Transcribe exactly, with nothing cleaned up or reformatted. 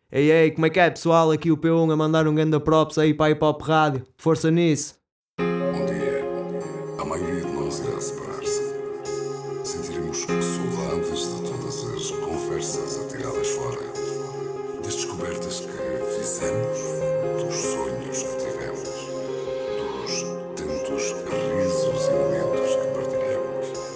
Ei, ei, como é que é, pessoal? Aqui o P um a mandar um ganda props aí para a Hip Hop Rádio. Força nisso. Bom dia. A maioria de nós irá separar-se. Sentiremos saudade